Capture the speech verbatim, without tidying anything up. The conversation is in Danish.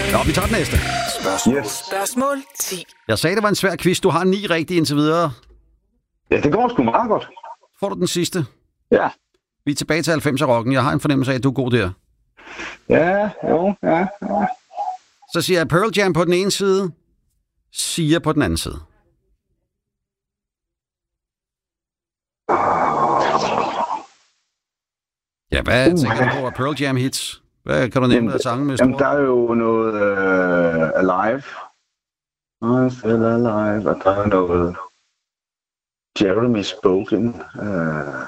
Nå, vi tager den næste. Spørgsmål. Yes. Spørgsmål ti. Jeg sagde, det var en svær quiz. Du har ni rigtige indtil videre. Ja, det går sgu meget godt. Får du den sidste? Ja. Vi er tilbage til halvfemser-rocken. Jeg har en fornemmelse af, at du er god der. Ja, jo, ja, ja. Så siger jeg Pearl Jam på den ene side, Sia på den anden side. Ja, hvad uh, tænker du på af Pearl Jam hits? Hvad kan du nævne af sange med store? Jamen, der er jo noget uh, Alive. I feel alive. Og der er noget Jeremy Spoken. Uh,